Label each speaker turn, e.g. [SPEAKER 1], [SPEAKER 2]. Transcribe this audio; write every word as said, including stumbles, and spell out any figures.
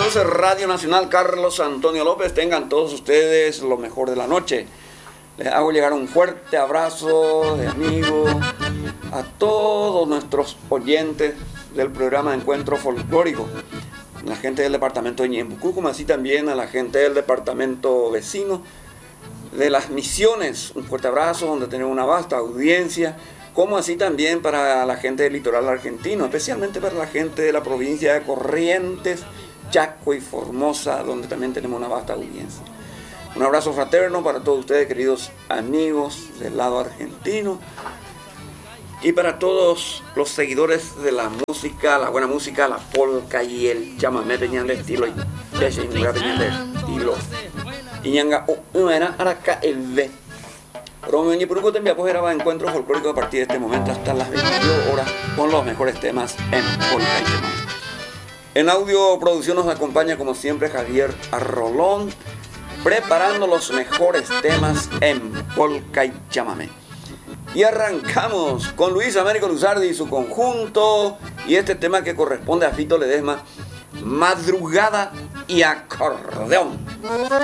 [SPEAKER 1] Produce Radio Nacional Carlos Antonio López. Tengan todos ustedes lo mejor de la noche. Les hago llegar un fuerte abrazo de amigo a todos nuestros oyentes del programa Encuentro Folclórico, la gente del departamento de Ñembucú, como así también a la gente del departamento vecino de Las Misiones. Un fuerte abrazo donde tenemos una vasta audiencia, como así también para la gente del litoral argentino, especialmente para la gente de la provincia de Corrientes, Chaco y Formosa, donde también tenemos una vasta audiencia. Un abrazo fraterno para todos ustedes, queridos amigos del lado argentino, y para todos los seguidores de la música, la buena música, la polka y el chamamé tenían de estilo, y tenían de estilo. Y ñanga, oh, era araca el ve. Romeo y Puruco te envía pues era encuentro folclórico a partir de este momento hasta las veintidós horas con los mejores temas en polka y chamamé. En audio producción nos acompaña como siempre Javier Arrolón, preparando los mejores temas en polka y chamamé. Y arrancamos con Luis Américo Luzardi y su conjunto, y este tema que corresponde a Fito Ledesma, Madrugada y Acordeón.